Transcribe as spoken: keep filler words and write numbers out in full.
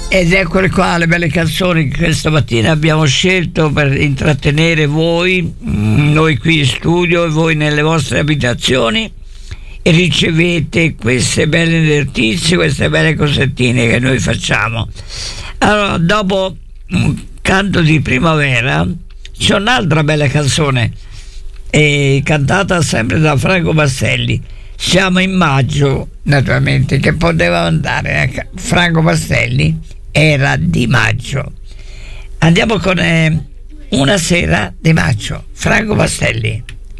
Ed eccole qua le belle canzoni che questa mattina abbiamo scelto per intrattenere voi, noi qui in studio e voi nelle vostre abitazioni, e ricevete queste belle notizie, queste belle cosettine che noi facciamo. Allora, dopo un canto di primavera c'è un'altra bella canzone, eh, cantata sempre da Franco Bastelli. Siamo in maggio, naturalmente, che poteva andare a Franco Bastelli, era di maggio. Andiamo con eh, Una sera di maggio, Franco Bastelli.